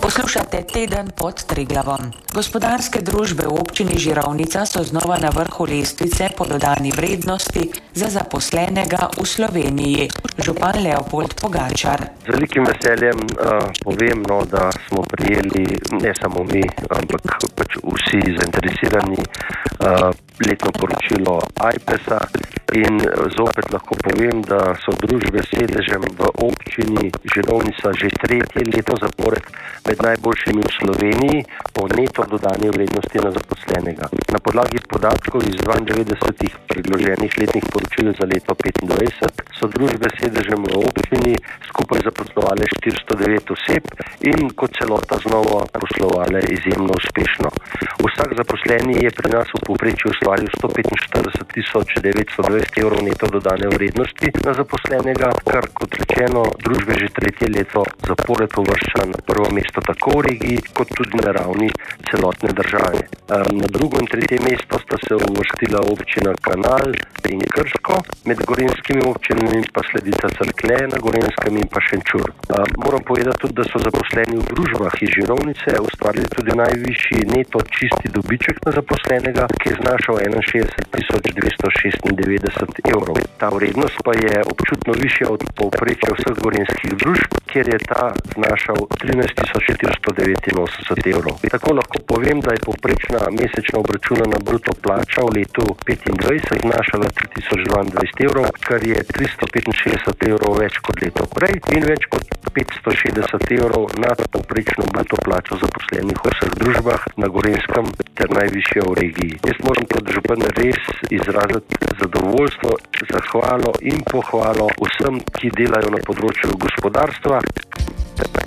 Poslušate Teden pod Triglavom. Gospodarske družbe v občini Žirovnica so znova na vrhu lestvice po dodani vrednosti za zaposlenega v Sloveniji. Župan Leopold Pogačar. Z velikim veseljem povem, da smo prijeli, ne samo mi, ampak vsi zainteresirani, letno poročilo AJPES-a in zopet lahko povem, da so družbe s sedežem v občini Žirovnica že tretje leto zapored med najboljšimi v Sloveniji po neto dodani vrednosti na zaposlenega. Na podlagi podatkov iz 92 predloženih letnih poročil za leto 2025 so družbe s sedežem v občini skupaj zaposlovale 409 oseb in kot celota znova poslovale izjemno uspešno. Vsak zaposleni je pri nas v povprečju ustvaril 145.920 evrov neto dodane vrednosti na zaposlenega, kar kot rečeno družbe že tretje leto zapored uvršča na prvo mesto tako v regiji kot tudi na ravni celotne države. Na drugo in tretje mesto sta se uvrstila občina Kanal in Krško, med gorenjskimi občinami pa sledita Cerklje na Gorenjskem in pa Šenčur. Moram povedati tudi, da so zaposleni v družbah iz Žirovnice ustvarili tudi najvišji neto čisti dobiček na zaposlenega, ki je znašal 61.296 evrov. Ta vrednost pa je občutno višja od povprečja vseh gorenjskih družb, kjer je ta znašal 13.489 evrov. Tako lahko povem, da je povprečna mesečna obračunana bruto plača v letu 2025 znašala 3022 evrov, kar je 365 evrov več kot leto prej in več kot 560 evrov nad povprečno bruto plačo zaposlenih v vseh družbah na Gorenjskem ter najvišja v regiji. Jaz moram kot župan res izraziti zadovoljstvo, zahvalo in pohvalo vsem, ki delajo na področju gospodarstva.